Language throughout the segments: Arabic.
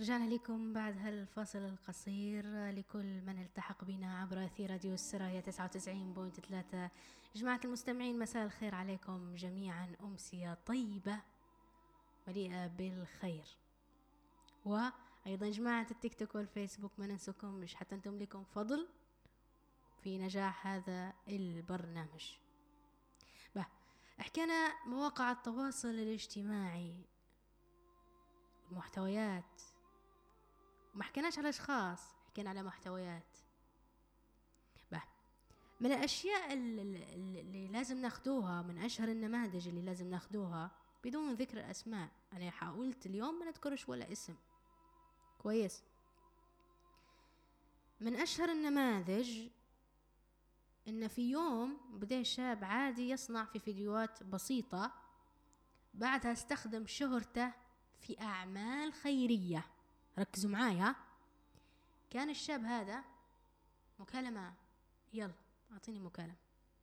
رجعنا لكم بعد هالفاصل القصير. لكل من التحق بنا عبر أثير راديو السرايا 99.3. جماعة المستمعين، مساء الخير عليكم جميعا، أمسية طيبة مليئة بالخير. وأيضا جماعة التيك توك والفيسبوك، ما ننسكم، مش حتى أنتم لكم فضل في نجاح هذا البرنامج. حكينا مواقع التواصل الاجتماعي، المحتويات، وما حكيناش على أشخاص، حكينا على محتويات. من الأشياء اللي لازم ناخدوها، من أشهر النماذج اللي لازم ناخدوها بدون ذكر أسماء، أنا حاولت اليوم ما نذكرش ولا اسم، كويس. من أشهر النماذج إن في يوم بدأ شاب عادي يصنع في فيديوهات بسيطة، بعدها استخدم شهرته في أعمال خيرية. ركزوا معايا، كان الشاب هذا مكالمة، يلا أعطيني مكالمة.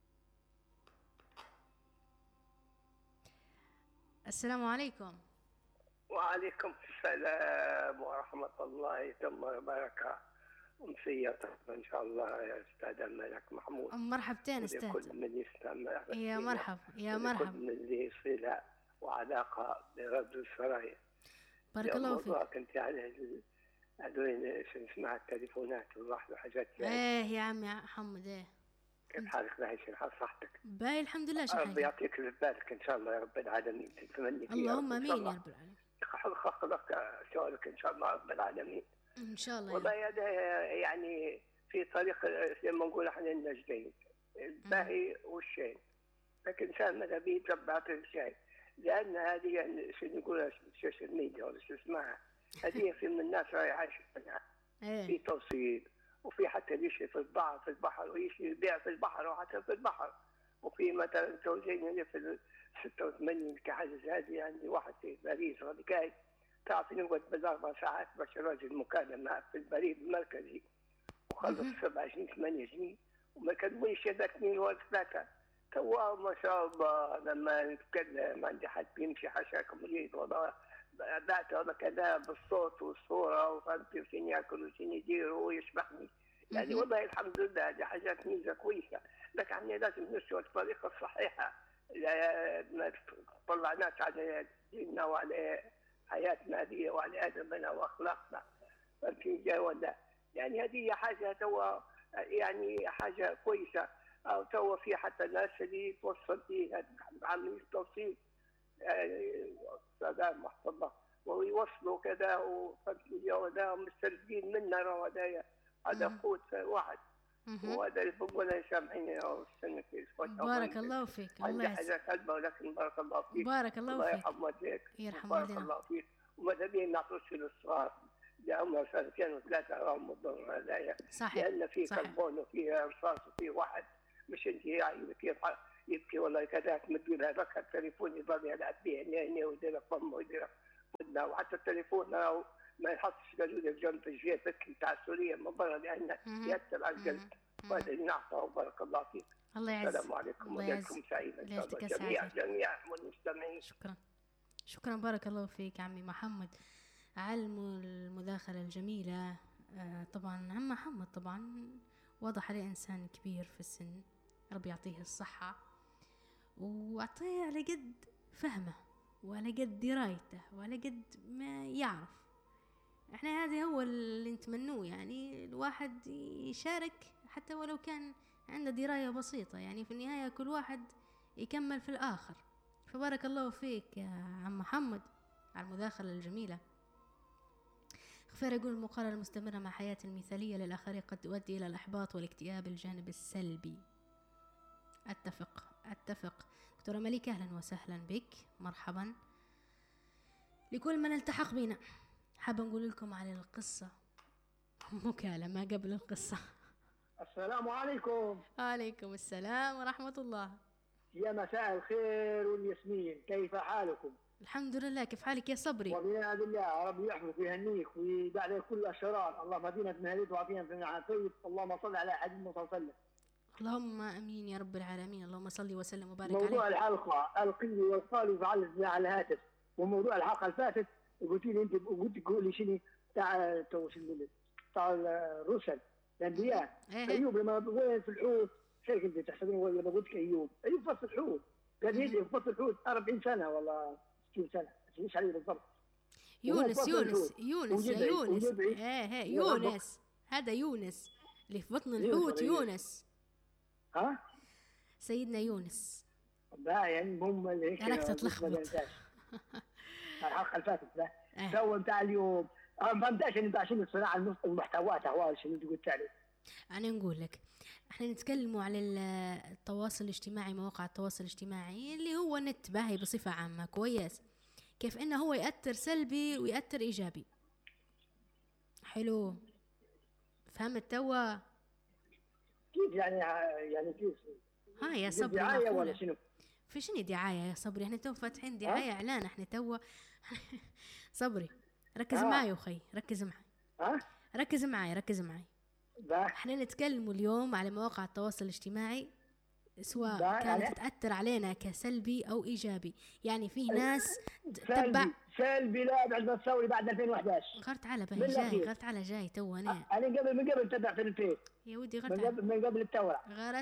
السلام عليكم. وعليكم السلام ورحمة الله وبركاته. أمسية إن شاء الله يا أستاذ الملك محمود. مرحبتين أستاذ. كل من يستمع، يا مرحب يا مرحب. كل من اللي صلة وعلاقة برد السرايا. بارك الله فيك. كنت على هذول شو اسمها التليفونات والواحد وحاجات. ايه يا عمي محمد، ايه كيف حالك؟ باهي، شو حال صحتك؟ باهي الحمد لله. شو ربي يعطيك في بالك إن شاء الله يا رب العالمين. تتمنى اللهم امين يا رب العالمين. خلق شغلك إن شاء الله رب العالمين إن شاء الله. والله يعني في طريق زي ما نقول احنا النجدين، الباهي والشين، لكن إنسان ماذا بيه يتبع في الشيء، لأن هذه يعني شو نقولها السوشيال ميديا ولا شو اسمها، هذه في من الناس راهي عايشة منها. في توصيل، وفي حتى يشي في البحر ويشي يبيع في البحر وحتى في البحر. وفي مثلا زوجين في 86 كحاجز هذه، يعني واحد في باريس غادي كاي تعرف نقعد بال4 ساعات باش راجل مكالمة في البريد المركزي، وخلص 7 جنيه 8 جنيه، وما كتبونيش هذاك 2 ولا 3. توا ما شاء الله لما نتكلم عندي حد بيمشي حاشاكم مريض والله بعت هذا كذا بالصوت والصورة، وفهمتي وشين ياكل وشين يدير ويشبحني. يعني والله الحمد لله هذه حاجات ميزة كويسة، لكن احنا لازم نمشي الطريقة الصحيحة، ما طلعناش على ديننا وعلى حياتنا هذه وعلى أدبنا وأخلاقنا. فهمتي ولا؟ يعني هذه حاجة توا، يعني حاجة كويسة. أو توا في حتى الناس اللي توصل فيه عملية التوصيل، سلام محفظ الله، ويوصلوا كذا، وفهمتي ولا مستفيدين منا. هذايا هذا قوت واحد، وهذا اللي بقول سامحيني يا سنك. بارك الله فيك. الله حاجة كلمة، ولكن بارك الله فيك. بارك الله فيك. الله يرحم والديك. يرحم بارك والدينا. الله فيك. وماذا بينا نعطوش للصغار لعمر 2 و3 راهم الضر هذايا، لأن فيه كربون وفيه رصاص وفيه واحد مش انت يعني يبكي والله كذا تمدوا له هذاك التليفون يضل يلعب به هنا ويدير فمه ويدير ودنا، وحتى التليفون راهو ما يحطش قالوا لي بجنب الجيبك نتاع سوريا من برا لأنه يأثر على القلب. وهذا اللي نعطاه. بارك الله فيك. الله يعز. السلام عليكم وليلكم سعيدة إن شاء الله جميع والمستمعين. شكرا بارك الله فيك عمي محمد على المداخلة الجميلة. طبعا عم محمد طبعا واضح عليه إنسان كبير في السن، ربي يعطيه الصحة وأعطيه على قد فهمه وعلى قد درايته وعلى قد ما يعرف. احنا هذا هو اللي نتمنوه، يعني الواحد يشارك حتى ولو كان عنده دراية بسيطة، يعني في النهاية كل واحد يكمل في الآخر. فبارك الله فيك يا عم محمد على المداخلة الجميلة. غفير يقول المقارنة المستمرة مع حياة المثالية للآخرين قد تؤدي إلى الإحباط والاكتئاب الجانب السلبي. أتفق. دكتورة مليكة أهلا وسهلا بك، مرحبا. لكل من التحق بنا حابة نقول لكم على القصة، مكالمة قبل القصة. السلام عليكم. عليكم السلام ورحمة الله. يا مساء الخير والياسمين، كيف حالكم؟ الحمد لله، كيف حالك يا صبري؟ وبنعم الله، ربي يحفظك ويهنيك ويدع عليك كل الشرار. اللهم اهدنا في هديت وعافينا في عافيت. اللهم صل على حبيبنا صلى الله عليه وسلم. اللهم امين يا رب العالمين. اللهم صل وسلم وبارك عليه. موضوع الحلقه القي والقال وفعل على الهاتف، وموضوع الحلقه الفاتت قلت لي انت قلت لي شنو تاع تو شنو نقول لك؟ تاع الرسل الانبياء. إيه. ايوب لما وين في الحوت شيء كنت تحسبين هو لما قلت لك ايوب فصل الحوت قال يدري في فصل الحوت 40 سنه ولا 60 سنه مش عليه بالضبط. يونس وهو يونس فصل يونس يا ويدعي- يونس، ويدعي ايه يا ربك. يونس، هذا يونس اللي في بطن يونس الحوت، ولا يونس ها سيدنا يونس. لا يعني هم اللي هيك أنا تتلخبط. الحلقه اللي فاتت لا إيه. تو نتاع اليوم انا ما فهمتش انت عشان الصناعه المحتوى تاع شنو انت قلت عليه. أنا نقول لك احنا نتكلموا على التواصل الاجتماعي، مواقع التواصل الاجتماعي اللي هو نت باهي بصفة عامة، كويس، كيف انه هو يأثر سلبي ويأثر ايجابي. حلو، فهمت توا؟ كيف يعني كيف؟ ها يا صبري دعايه ولا معقولة شنو؟ في شنو دعاية يا صبري؟ احنا تو فاتحين دعاية اعلان احنا توا. صبري ركز معي اخي، ركز معي، ها؟ ركز معي، ركز معي. لا احنا نتكلم اليوم على مواقع التواصل الاجتماعي، سواء لا، كانت يعني- تأثر علينا كسلبي أو إيجابي. يعني فيه ناس تتبع. سلبي لا بعد ما تسوي بعد 2011 غرت على من به جاي، الأخير. غرت على جاي تو أنا انا من قبل تبع في الفيس يا ودي، غرت من على قبل الثوره. غير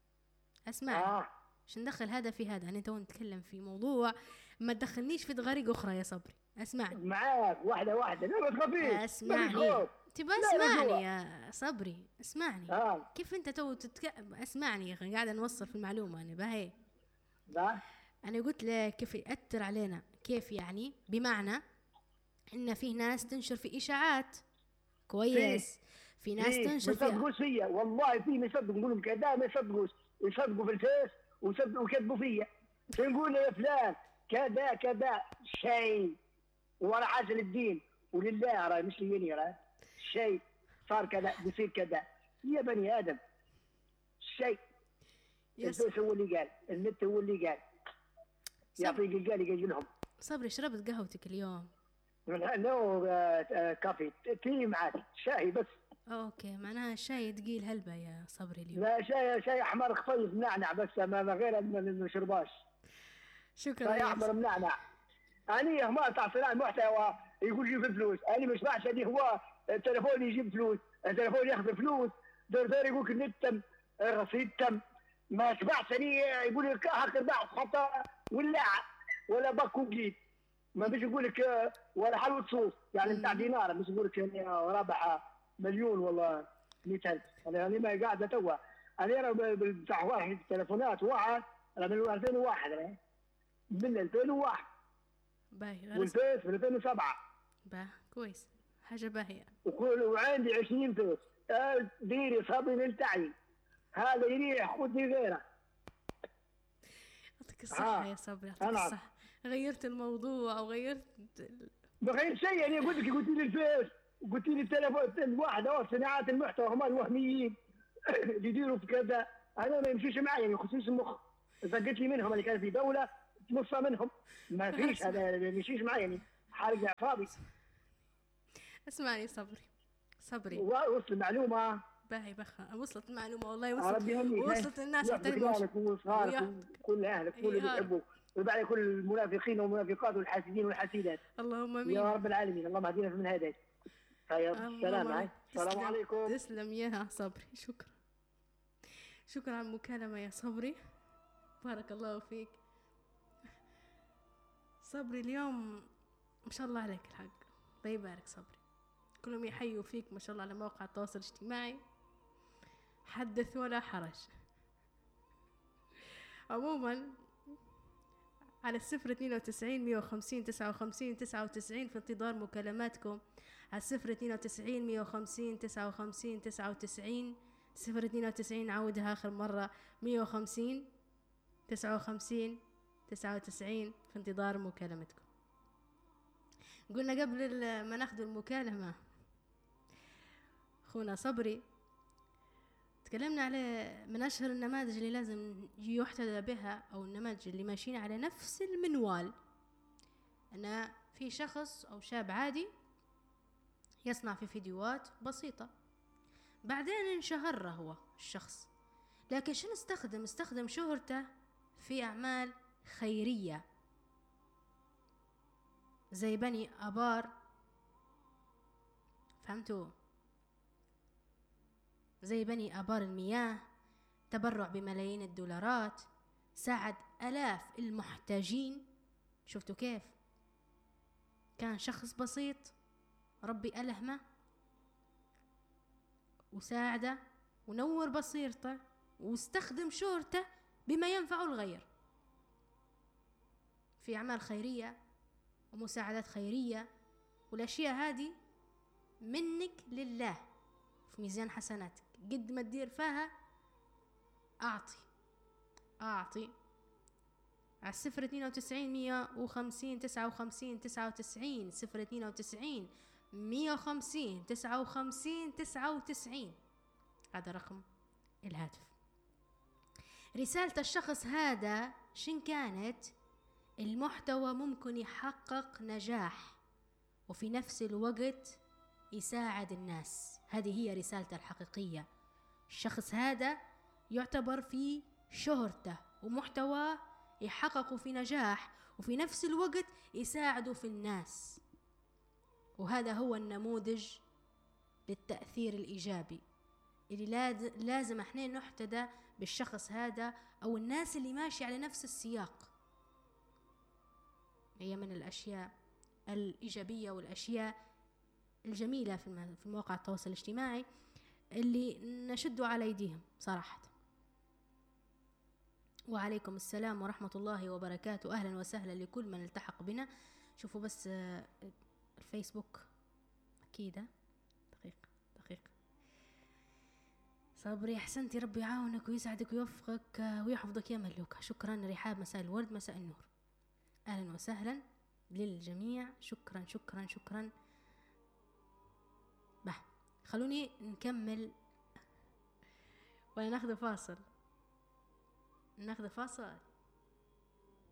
اسمع مش ندخل هذا في هذا. أنا تو نتكلم في موضوع، ما تدخلنيش في دغاريق أخرى يا صبري. اسمعني معاك واحدة لا ما تخافيش. اسمعني تبى لا اسمعني رجوع. يا صبري اسمعني. كيف انت تو اسمعني يا اخي، قاعده نوصل في المعلومه انا باهي. لا انا قلت لك كيف يأثر علينا، كيف يعني؟ بمعنى ان في ناس تنشر في اشاعات، كويس، في ناس تنشر ما يصدقوش فيا والله، في ما يصدقوا نقول لهم كذا ما يصدقوش، يصدقوا في الفيس ويكذبوا فيا. نقول يا فلان كذا كذا شيء ورا عاجل الدين ولله راه مش ليني راه شيء صار كذا بيصير كذا يا بني ادم شيء. الفيس هو اللي قال، النت هو اللي قال، يعطيك القال يجي لهم. صبري شربت قهوتك اليوم؟ نو كافي تي معك شاي بس. اوكي، معناها الشاي ثقيل هلبة يا صبري اليوم. لا شاي احمر خفيف منعنع بس ما غير ما نشرباش. شكرا شاي احمر منعنع. انا ما تاع صناعه المحتوى يقول جيب فلوس، انا مش بعش هذه هو التليفون يجيب فلوس، التليفون ياخذ فلوس، دور يقول لك النت تم، الرصيد تم، ما شبعش انا يقول لك هاك باع حتى ولا باكو جديد، ما بيش يقول لك ولا حلوة صوص يعني بتاع دينار، مش يقول لك رابح مليون ولا 100,000. انا ما قاعده توا انا بتاع واحد تليفونات واحد انا من 2001 انا من 2001 باهي والفيس من 2007 باهي كويس، حاجه باهيه. وعندي 20 فيس. ديري صبري نلتعي، هذا يريح خذي غيره. يعطيك الصحه يا صبري، يعطيك الصحه. غيرت الموضوع او غيرت بغير شيء. انا قلت لك قلت لي الفيس وقلت لي التليفون واحد او صناعات المحتوى هم الوهميين اللي يديروا في كذا، انا ما يمشيش معي، ما يخصنيش المخ. اذا قلت لي منهم اللي كان في دوله نصها منهم ما فيش، هذا ما يمشيش معي يعني حارق اعصابي. اسمعني صبري وصل المعلومه باهي بخا، وصلت المعلومه والله، وصلت الناس اهلك وصغارك كل اهلك كل اللي بتحبوا، وبعد كل المنافقين والمنافقات والحاسدين والحاسدات. اللهم امين يا رب العالمين، اللهم اهدينا من هداك. طيب السلام عليكم. تسلم يا صبري، شكرا على المكالمه يا صبري، بارك الله فيك. صبري اليوم ما شاء الله عليك الحق، الله يبارك صبري، كلهم يحيوا فيك ما شاء الله على مواقع التواصل الاجتماعي، حدث ولا حرج. عموما على 092 150 59 99 في انتظار مكالماتكم على 092 150 59 99 092 عودها آخر مرة 150 59 99 في انتظار مكالمتكم. قلنا قبل ما ناخذ المكالمة أخونا صبري تكلمنا على من أشهر النماذج اللي لازم يحتذى بها أو النماذج اللي ماشيين على نفس المنوال، أن في شخص أو شاب عادي يصنع في فيديوهات بسيطة، بعدين انشهر هو الشخص، لكن شنو استخدم شهرته في أعمال خيرية، زي بني آبار، فهمتوا؟ زي بني آبار المياه، تبرع بملايين الدولارات، ساعد آلاف المحتاجين. شفتوا كيف كان شخص بسيط ربي ألهمه وساعده ونور بصيرته واستخدم شهرته بما ينفع الغير في أعمال خيرية ومساعدات خيرية. والأشياء هذه منك لله في ميزان حسناتك، قد ما تدير فيها أعطي على 092 150 59 99 092 150 59 99 هذا رقم الهاتف. رسالة الشخص هذا شن كانت؟ المحتوى ممكن يحقق نجاح وفي نفس الوقت يساعد الناس، هذه هي رسالته الحقيقية. الشخص هذا يعتبر في شهرته ومحتواه يحقق في نجاح وفي نفس الوقت يساعد في الناس، وهذا هو النموذج للتأثير الإيجابي اللي لازم احنا نحتدى بالشخص هذا أو الناس اللي ماشي على نفس السياق. هي من الأشياء الإيجابية والأشياء الجميلة في مواقع التواصل الاجتماعي اللي نشد على أيديهم صراحة. وعليكم السلام ورحمة الله وبركاته، أهلا وسهلا لكل من التحق بنا. شوفوا بس الفيسبوك أكيد. دقيقة صبري، أحسنتي، ربي يعاونك ويسعدك ويوفقك ويحفظك يا ملوكة. شكرا رحاب، مساء الورد مساء النور، أهلا وسهلا للجميع. شكرا. خلوني نكمل ولا ناخذ فاصل؟